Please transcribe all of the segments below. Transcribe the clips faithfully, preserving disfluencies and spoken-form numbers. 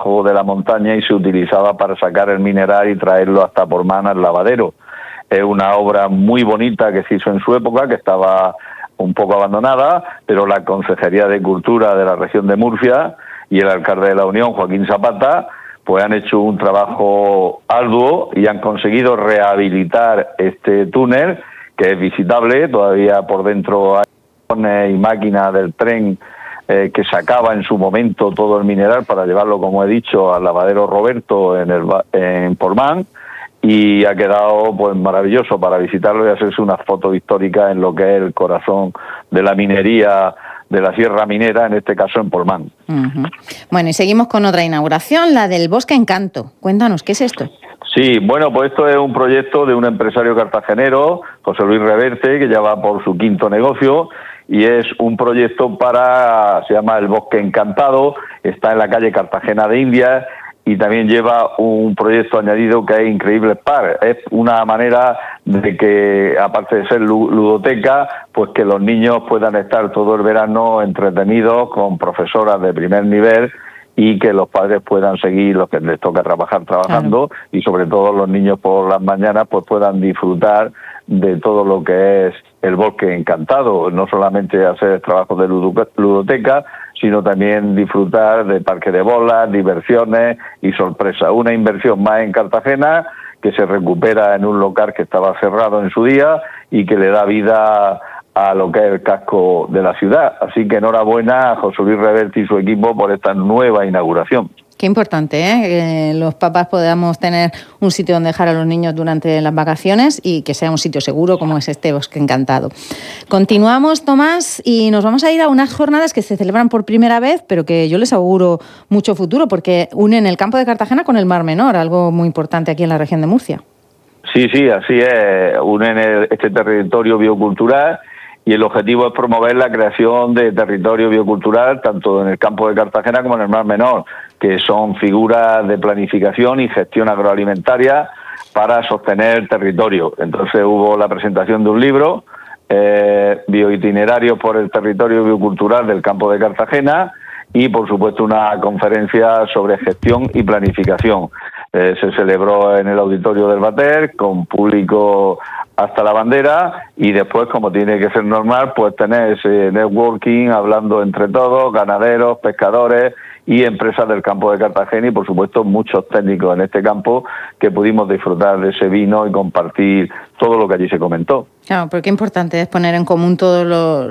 debajo de la montaña y se utilizaba para sacar el mineral y traerlo hasta Portmán al lavadero. Es una obra muy bonita que se hizo en su época, que estaba un poco abandonada, pero la Consejería de Cultura de la región de Murcia y el alcalde de La Unión, Joaquín Zapata, pues han hecho un trabajo arduo y han conseguido rehabilitar este túnel, que es visitable. Todavía por dentro hay y máquinas del tren eh, que sacaba en su momento todo el mineral para llevarlo, como he dicho, al lavadero Roberto en, el, en Portmán, y ha quedado pues maravilloso para visitarlo y hacerse unas fotos históricas en lo que es el corazón de la minería de la Sierra Minera, en este caso en Portmán. Uh-huh. Bueno, y seguimos con otra inauguración, la del Bosque Encanto. Cuéntanos, ¿qué es esto? Sí, bueno, pues esto es un proyecto de un empresario cartagenero, José Luis Reverte, que ya va por su quinto negocio, y es un proyecto para, se llama el Bosque Encantado, está en la calle Cartagena de Indias, y también lleva un proyecto añadido que es Increíbles Park. Es una manera de que, aparte de ser ludoteca, pues que los niños puedan estar todo el verano entretenidos con profesoras de primer nivel y que los padres puedan seguir, los que les toca trabajar, trabajando, claro. Y sobre todo los niños por las mañanas pues puedan disfrutar de todo lo que es el Bosque Encantado, no solamente hacer trabajos de ludoteca, sino también disfrutar de parque de bolas, diversiones y sorpresas. Una inversión más en Cartagena, que se recupera en un local que estaba cerrado en su día y que le da vida a lo que es el casco de la ciudad. Así que enhorabuena a José Luis Reverte y su equipo por esta nueva inauguración. Qué importante, ¿eh? Que los papás podamos tener un sitio donde dejar a los niños durante las vacaciones y que sea un sitio seguro como es este Bosque Encantado. Continuamos, Tomás, y nos vamos a ir a unas jornadas que se celebran por primera vez, pero que yo les auguro mucho futuro porque unen el campo de Cartagena con el Mar Menor, algo muy importante aquí en la región de Murcia. Sí, sí, así es. Unen el, este territorio biocultural. Y el objetivo es promover la creación de territorio biocultural tanto en el campo de Cartagena como en el Mar Menor, que son figuras de planificación y gestión agroalimentaria para sostener el territorio. Entonces hubo la presentación de un libro, eh, Bioitinerarios por el territorio biocultural del campo de Cartagena, y por supuesto una conferencia sobre gestión y planificación. Eh, se celebró en el auditorio del Bater con público hasta la bandera, y después, como tiene que ser normal, pues tener ese networking, hablando entre todos, ganaderos, pescadores y empresas del campo de Cartagena, y por supuesto muchos técnicos en este campo que pudimos disfrutar de ese vino y compartir todo lo que allí se comentó. Claro, porque qué importante es poner en común todas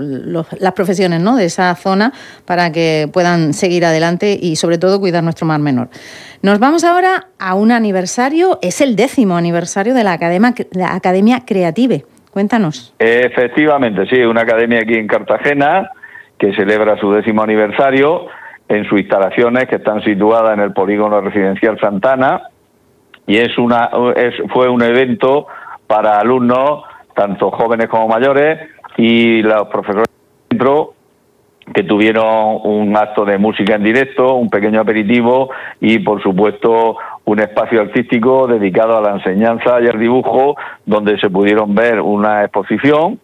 las profesiones, ¿no?, de esa zona para que puedan seguir adelante y sobre todo cuidar nuestro Mar Menor. Nos vamos ahora a un aniversario, es el décimo aniversario de la Academia, la Academia Creative. Cuéntanos. Efectivamente, sí, una academia aquí en Cartagena que celebra su décimo aniversario en sus instalaciones que están situadas en el polígono residencial Santana, y es una es, fue un evento para alumnos, tanto jóvenes como mayores, y los profesores dentro, que tuvieron un acto de música en directo, un pequeño aperitivo y, por supuesto, un espacio artístico dedicado a la enseñanza y al dibujo, donde se pudieron ver una exposición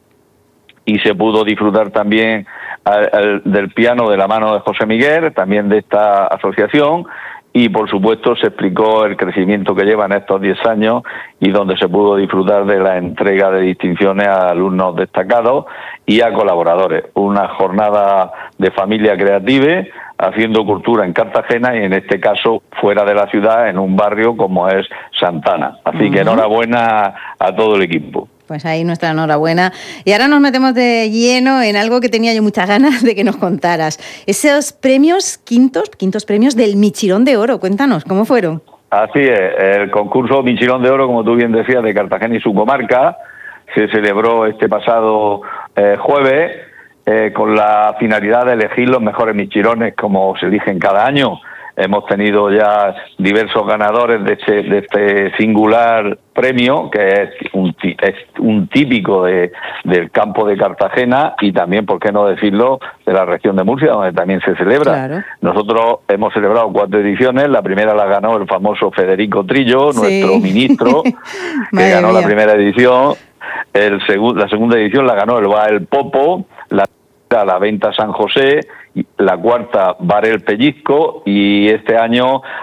y se pudo disfrutar también al, al, del piano de la mano de José Miguel, también de esta asociación, y por supuesto se explicó el crecimiento que llevan estos diez años y donde se pudo disfrutar de la entrega de distinciones a alumnos destacados y a colaboradores. Una jornada de familia creativa, haciendo cultura en Cartagena y en este caso fuera de la ciudad, en un barrio como es Santana. Así uh-huh. que enhorabuena a todo el equipo. Pues ahí nuestra enhorabuena. Y ahora nos metemos de lleno en algo que tenía yo muchas ganas de que nos contaras. Esos premios, quintos, quintos premios del Michirón de Oro. Cuéntanos, ¿cómo fueron? Así es, el concurso Michirón de Oro, como tú bien decías, de Cartagena y su comarca, se celebró este pasado eh, jueves eh, con la finalidad de elegir los mejores michirones, como se eligen cada año. Hemos tenido ya diversos ganadores de este, de este singular premio, que es un, es un típico de, del campo de Cartagena y también, por qué no decirlo, de la región de Murcia, donde también se celebra. Claro. Nosotros hemos celebrado cuatro ediciones. La primera la ganó el famoso Federico Trillo, sí. nuestro ministro, que ganó mía. la primera edición. El segu- la segunda edición la ganó el Bar El Popo, la la Venta San José, la cuarta Bar El Pellizco, y este año